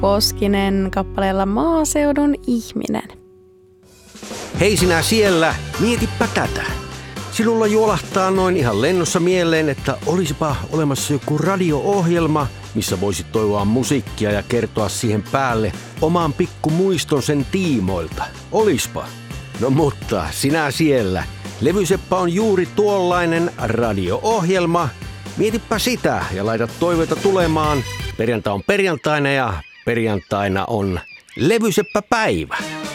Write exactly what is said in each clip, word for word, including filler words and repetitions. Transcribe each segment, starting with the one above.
Koskinen kappaleella Maaseudun ihminen. Hei sinä siellä, mietipä tätä. Sinulla juolahtaa noin ihan lennossa mieleen, että olisipa olemassa joku radio-ohjelma, missä voisit toivoa musiikkia ja kertoa siihen päälle oman pikkumuiston sen tiimoilta. Olispa. No mutta sinä siellä. Levyseppä on juuri tuollainen radio-ohjelma. Mietipä sitä ja laita toiveita tulemaan. Perjantai on perjantaina ja perjantaina on Levyseppä-päivä.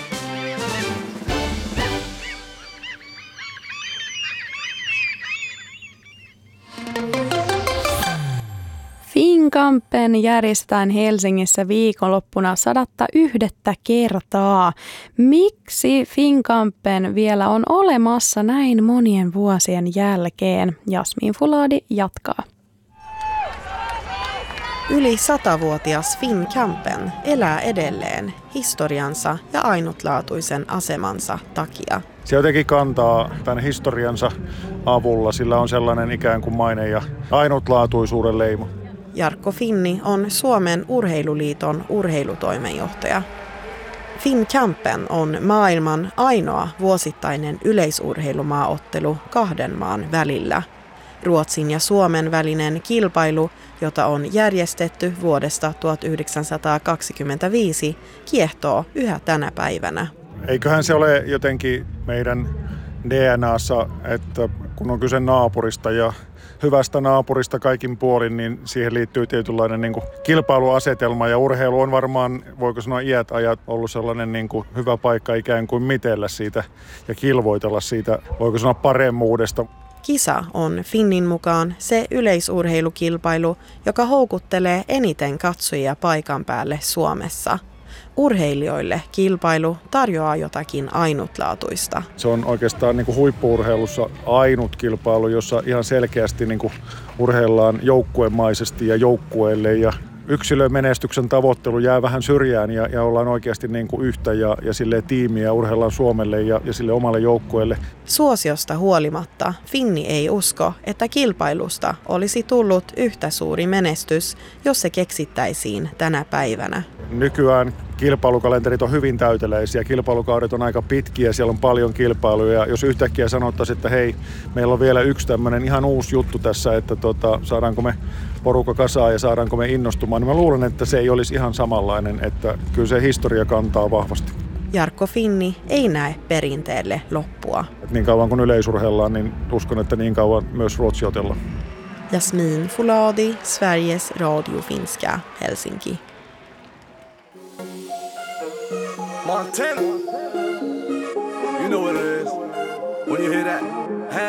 Finkampen järjestetään Helsingissä viikonloppuna sadatta yhdettä kertaa. Miksi Finkampen vielä on olemassa näin monien vuosien jälkeen? Jasmin Fuladi jatkaa. Yli satavuotias Finkampen elää edelleen historiansa ja ainutlaatuisen asemansa takia. Se jotenkin kantaa tämän historiansa avulla, sillä on sellainen ikään kuin maine ja ainutlaatuisuuden leima. Jarkko Finni on Suomen Urheiluliiton urheilutoimenjohtaja. Finkampen on maailman ainoa vuosittainen yleisurheilumaaottelu kahden maan välillä. Ruotsin ja Suomen välinen kilpailu, jota on järjestetty vuodesta tuhatyhdeksänsataakaksikymmentäviisi, kiehtoo yhä tänä päivänä. Eiköhän se ole jotenkin meidän D N A:ssa, että kun on kyse naapurista ja hyvästä naapurista kaikin puolin, niin siihen liittyy tietynlainen niin kuin kilpailuasetelma ja urheilu on varmaan, voiko sanoa iät ajat, ollut sellainen niin kuin hyvä paikka ikään kuin mitellä siitä ja kilvoitella siitä, voiko sanoa paremmuudesta. Kisa on Finnin mukaan se yleisurheilukilpailu, joka houkuttelee eniten katsojia paikan päälle Suomessa. Urheilijoille kilpailu tarjoaa jotakin ainutlaatuista. Se on oikeastaan niin kuin huippu-urheilussa ainut kilpailu, jossa ihan selkeästi niin kuin urheillaan joukkuemaisesti ja joukkueelle ja yksilömenestyksen tavoittelu jää vähän syrjään ja, ja ollaan oikeasti niin kuin yhtä ja, ja sille tiimiä urheillaan Suomelle ja, ja sille omalle joukkueelle. Suosiosta huolimatta Finni ei usko, että kilpailusta olisi tullut yhtä suuri menestys, jos se keksittäisiin tänä päivänä. Nykyään kilpailukalenterit on hyvin täyteläisiä, kilpailukaudet on aika pitkiä, siellä on paljon kilpailuja. Jos yhtäkkiä sanottaisiin, että hei, meillä on vielä yksi tämmöinen ihan uusi juttu tässä, että tota, saadaanko me porukka kasaan ja saadaanko me innostumaan, niin mä luulen, että se ei olisi ihan samanlainen, että kyllä se historia kantaa vahvasti. Jarkko Finni ei näe perinteelle loppua. Et niin kauan kun yleisurheillaan, niin uskon, että niin kauan myös Ruotsi otellaan. Jasmin Fuladi, Sveriges Radio Finska, Helsinki. Montana, you know what it is when you hear that.